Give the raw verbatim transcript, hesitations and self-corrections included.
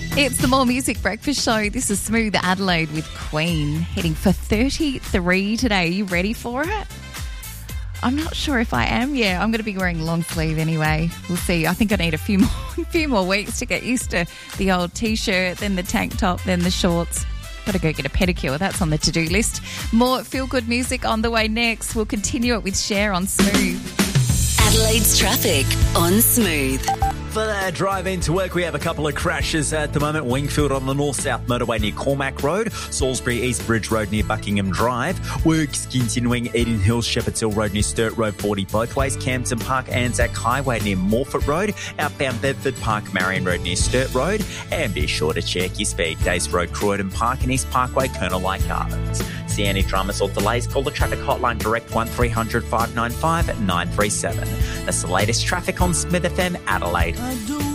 It's the More Music Breakfast Show. This is Smooth Adelaide with Queen, heading for thirty-three today. Are you ready for it? I'm not sure if I am. Yeah, I'm going to be wearing long sleeve anyway. We'll see. I think I need a few more, a few more weeks to get used to the old T-shirt, then the tank top, then the shorts. Got to go get a pedicure. That's on the to-do list. More feel-good music on the way next. We'll continue it with Cher on Smooth. Adelaide's traffic on Smooth. For the drive into work, we have a couple of crashes at the moment. Wingfield on the north-south motorway near Cormac Road, Salisbury East Bridge Road near Buckingham Drive. Works continuing Eden Hills, Shepherd's Hill Road near Sturt Road forty both ways. Campton Park, Anzac Highway near Morford Road. Outbound Bedford Park, Marion Road near Sturt Road. And be sure to check your speed. Days Road, Croydon Park and East Parkway, Colonel Light Gardens. See any dramas or delays, call the traffic hotline direct one three hundred five nine five nine three seven. That's the latest traffic on Smith F M Adelaide. I do